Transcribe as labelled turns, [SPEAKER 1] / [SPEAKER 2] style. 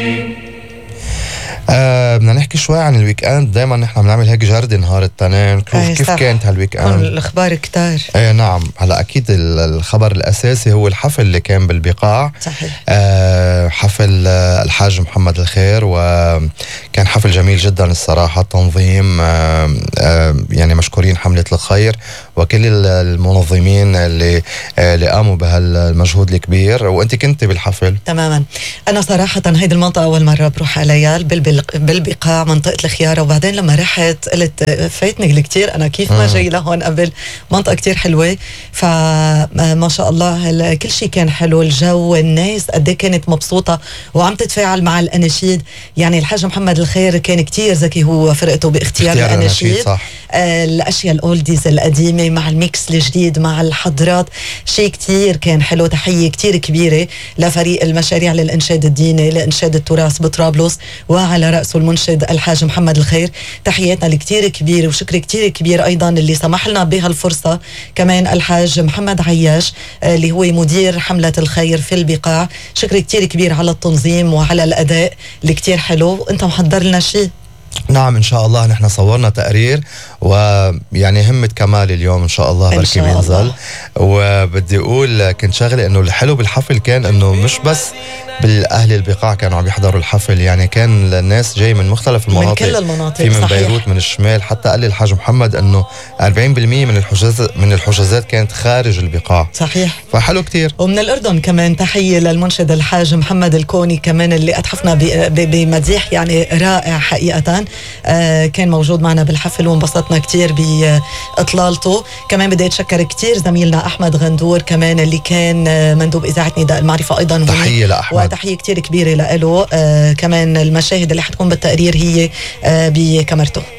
[SPEAKER 1] بدنا نحكي شوي عن الويك اند. دايما نحن بنعمل هيك جردة نهار التنين. كيف كانت هالويك اند؟
[SPEAKER 2] الاخبار كتار.
[SPEAKER 1] نعم. هلا اكيد الخبر الاساسي هو الحفل اللي كان بالبقاع.
[SPEAKER 2] صحيح.
[SPEAKER 1] حفل الحاج محمد الخير، وكان حفل جميل جدا الصراحه. التنظيم يعني مشكورين حمله الخير وكل المنظمين اللي قاموا بهالمجهود الكبير. وانت كنت بالحفل؟
[SPEAKER 2] تماما. انا صراحه هيدي المنطقه اول مره بروح عليها بالبقاع، منطقه الخياره. وبعدين لما رحت قلت فايتني كتير، انا كيف ما جاي لهون قبل. منطقه كتير حلوه، فما شاء الله كل شيء كان حلو. الجو، الناس قد ايه كانت مبسوطه وعم تتفاعل مع الاناشيد. يعني الحاج محمد الخير كان كتير ذكي هو فرقته باختيار الاناشيد.
[SPEAKER 1] صح.
[SPEAKER 2] الاشياء الاولديز القديمه مع الميكس الجديد مع الحضرات، شيء كتير كان حلو. تحيه كتير كبيره لفريق المشاريع للانشاد الديني لانشاد التراث بطرابلس، وعلى راسه المنشد الحاج محمد الخير. تحياتنا الكتير كبيره وشكر كتير كبير ايضا اللي سمح لنا بهالفرصه كمان الحاج محمد عياش اللي هو مدير حمله الخير في البقاع. شكر كتير كبير على التنظيم وعلى الاداء اللي كتير حلو. انت محضر لنا شيء؟
[SPEAKER 1] نعم ان شاء الله. نحن صورنا تقرير، ويعني همة كمال اليوم ان شاء الله بركي بينزل. وبدي اقول كنت شغله انه الحلو بالحفل كان انه مش بس بالاهل البقاع كانوا عم يحضروا الحفل، يعني كان الناس جاي من مختلف المناطق،
[SPEAKER 2] من كل المناطق.
[SPEAKER 1] في من
[SPEAKER 2] صحيح.
[SPEAKER 1] بيروت، من الشمال. حتى قال لي الحاج محمد انه 40% من الحجازات كانت خارج البقاع.
[SPEAKER 2] صحيح.
[SPEAKER 1] فحلو كتير.
[SPEAKER 2] ومن الاردن كمان تحيه للمنشد الحاج محمد الكوني كمان اللي اتحفنا بمديح يعني رائع حقيقه. كان موجود معنا بالحفل وانبسطنا كتير باطلالته. كمان بدي اتشكر كتير زميلنا احمد غندور كمان اللي كان مندوب اذاعه نداء المعرفه ايضا.
[SPEAKER 1] تحيه لاحمد
[SPEAKER 2] وتحيه كتير كبيره له. كمان المشاهد اللي حتكون بالتقرير هي بكاميرته.